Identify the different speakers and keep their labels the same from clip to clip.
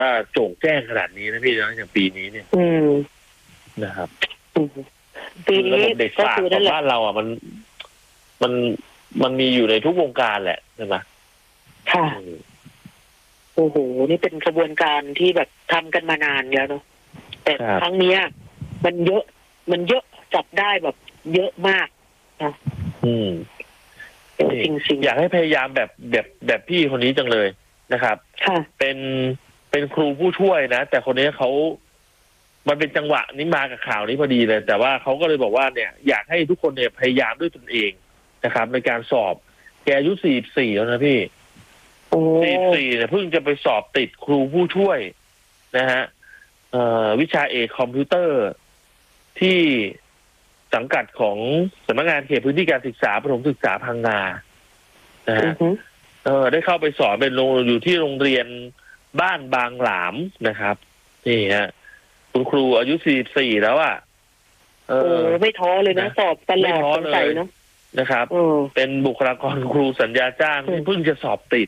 Speaker 1: โจ่งแจ้งขนาดนี้นะพี่นะอย่างปีนี้เนี่ยนะครับ
Speaker 2: ปีนี้
Speaker 1: ระบบเด็กฝากของบ้านเราอ่ะมันมันมีอยู่ในทุกวงการแหละใช่ไหม
Speaker 2: ค่ะโอ้โหนี่เป็นกระบวนการที่แบบทำกันมานานแล้วเนาะแต่ครั้งนี้มันเยอะจับได้แบบเยอะมากนะจริงๆ
Speaker 1: อยากให้พยายามแบบพี่คนนี้จังเลยนะครับ
Speaker 2: ค่ะ
Speaker 1: เป็นครูผู้ช่วยนะแต่คนนี้มันเป็นจังหวะนี้มากับข่าวนี้พอดีเลยแต่ว่าเขาก็เลยบอกว่าเนี่ยอยากให้ทุกคนเนี่ยพยายามด้วยตนเองนะครับในการสอบแกอายุ44แล้วนะพี่44เนี่ยเพิ่งจะไปสอบติดครูผู้ช่วยนะฮะวิชาเอกคอมพิวเตอร์ที่สังกัดของสำนักงานเขตพื้นที่การศึกษาประถมศึกษาพังงานะฮะได้เข้าไปสอนเป็นอยู่ที่โรงเรียนบ้านบางหลามนะครับนี่ฮะคุณครูอายุ44แล้วอ่ะ
Speaker 2: ไม่ท้อเลยนะสอบตลอดสงสัยเนาะ
Speaker 1: นะครับเป็นบุคลากรครูสัญญาจ้างที่เพิ่งจะสอบติด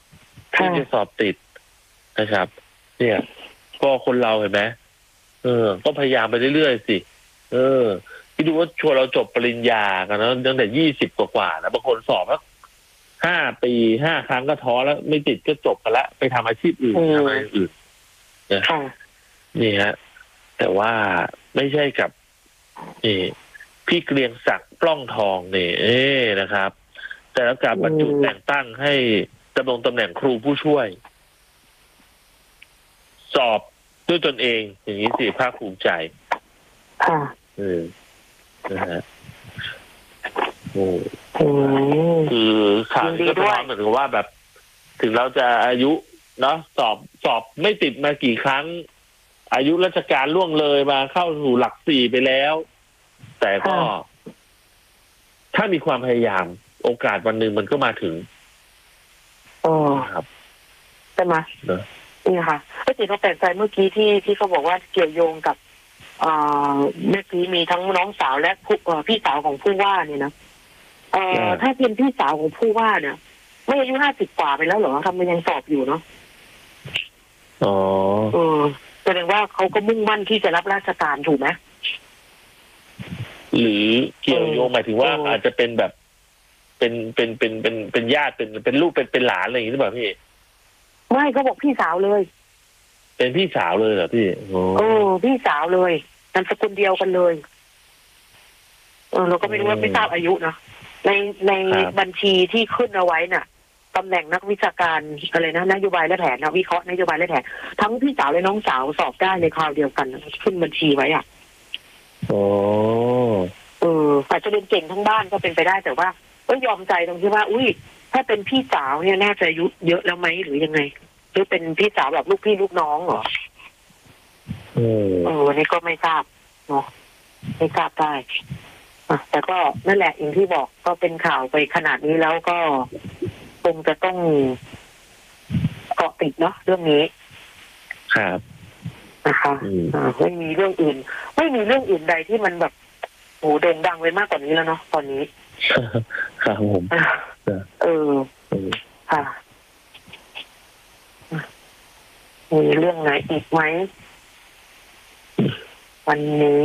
Speaker 1: นะครับ เนี่ยก็คนเราเห็นไหมก็พยายามไปเรื่อยๆสิที่ดูว่าชวนเราจบปริญญากันนะตั้งแต่20กว่าแล้วบางคนสอบแล้ว5 ปี 5 ครั้งก็ท้อแล้วไม่ติดก็จบกันแล้วไปทำอาชีพอื่นทำอะไรอื่นนะนี่ฮะแต่ว่าไม่ใช่กับพี่เกรียงศักดิ์ปล้องทองเนี่ยนะครับแต่ละการบรรจุแต่งตั้งให้ดำรงตำแหน่งครูผู้ช่วยสอบด้วยตนเองอย่างนี้สิภาคภูมิใจนะฮะคือข่าวนี้ก็สะท้อนเหมือนกับว่าแบบถึงเราจะอายุเนาะสอบไม่ติดมากี่ครั้งอายุราชการล่วงเลยมาเข้าสู่หลัก4ไปแล้วแต่ก็ถ้ามีความพยายามโอกาสวันหนึ่งมันก็มาถึงครับ
Speaker 2: ใช่ไหมนี่ค่ะก็จิตเขาแปลกใจเมื่อกี้ที่เขาบอกว่าเกี่ยวโยงกับเมื่อกี้มีทั้งน้องสาวและพี่สาวของผู้ว่าเนี่ยนะถ้าเป็นพี่สาวของผู้ว่าเนี่ยไม่อายุ50 กว่าไปแล้วเหรอทำไมยังสอบอยู่เนาะแสดงว่าเขาก็มุ่งมั่นที่จะรับราชการถูกไหม
Speaker 1: หรือเกี่ยวโยงหมายถึงว่าอาจจะเป็นแบบเป็นญาติเป็นลูกเป็นหลานอะไรอย่างนี้หรือเปล่าพี่
Speaker 2: ไม่เขาบอกพี่สาวเลย
Speaker 1: เป็นพี่สาวเลยเหรอพี่
Speaker 2: พี่สาวเลยนามสกุลเดียวกันเลยเราก็ไม่รู้ว่าไม่ทราบอายุนะในบัญชีที่ขึ้นเอาไว้น่ะตำแหน่งนักวิชาการอะไรนะนโยบายและแผนนะวิเคราะห์นโยบายและแผนทั้งพี่สาวและน้องสาวสอบได้ในคราวเดียวกันขึ้นบัญชีไว้อ่ะอาจจะเป็นเก่งทั้งบ้านก็เป็นไปได้แต่ว่าก็ยอมใจตรงที่ว่าอุ้ยถ้าเป็นพี่สาวเนี่ยน่าจะอายุเยอะแล้วไหมหรือยังไงหรือเป็นพี่สาวแบบลูกพี่ลูกน้องเหรอวันนี้ก็ไม่ทราบเนาะไม่ทราบได้แต่ก็นั่นแหละอย่างที่บอกก็เป็นข่าวไปขนาดนี้แล้วก็คงจะต้องเกาะติดเนาะเรื่องนี้
Speaker 1: ครับ
Speaker 2: นะคะไม่มีเรื่องอื่นใดที่มันแบบโหโด่งดังไปมากกว่านี้แล้วเนาะตอนนี้
Speaker 1: ครับผม
Speaker 2: ค่ะมีเรื่องไหนอีกไหมวันนี้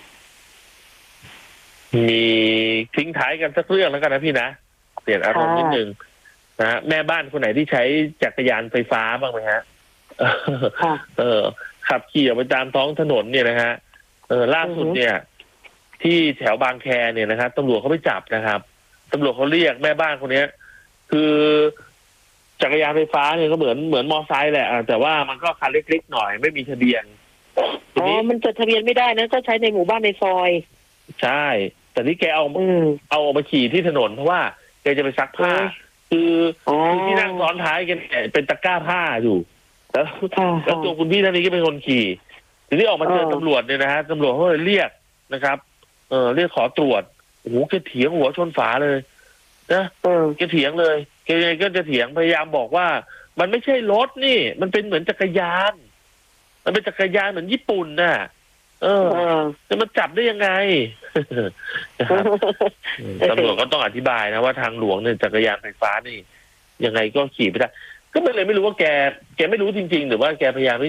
Speaker 1: มีทิ้งท้ายกันสักเรื่องแล้วกันนะพี่นะเปลี่ยนอารมณ์นิดนึงนะแม่บ้านคนไหนที่ใช้จักรยานไฟฟ้าบ้างไหมฮะขับขี่ออกไปตามท้องถนนเนี่ยนะฮะล่าสุดเนี่ยที่แถวบางแคเนี่ยนะครับตำรวจเขาไปจับนะครับตำรวจเขาเรียกแม่บ้านคนนี้คือจักรยานไฟฟ้าเนี่ยก็เหมือนมอไซค์แหละแต่ว่ามันก็คันเล็กๆหน่อยไม่มีทะเบียน
Speaker 2: มันจดทะเบียนไม่ได้นะก็ใช้ในหมู่บ้านในซอย
Speaker 1: ใช่แต่ที่แกเอาออกมาขี่ที่ถนนเพราะว่าแกจะไปซักผ้าคือที่นั่งซ้อนท้ายกันเป็นตะกร้าผ้าอยู่แล้วตัวคุณพี่ท่านนี้ก็เป็นคนขี่ทีนี้ออกมาเจอตำรวจเนี่ยนะฮะตำรวจเขาเลยเรียกนะครับเรียกขอตรวจโอ้โหแกเถียงหัวชนฝาเลยนะแกเถียงเลยแกยังไงก็จะเถียงพยายามบอกว่ามันไม่ใช่รถนี่มันเป็นเหมือนจักรยานมันเป็นจักรยานเหมือนญี่ปุ่นน่ะจะมาจับได้ยังไงตำรวจก็ต้องอธิบายนะว่าทางหลวงเนี่ยจักรยานไฟฟ้านี่ยังไงก็ขี่ไม่ได้ก็เลยไม่รู้ว่าแกไม่รู้จริงๆหรือว่าแกพยายาม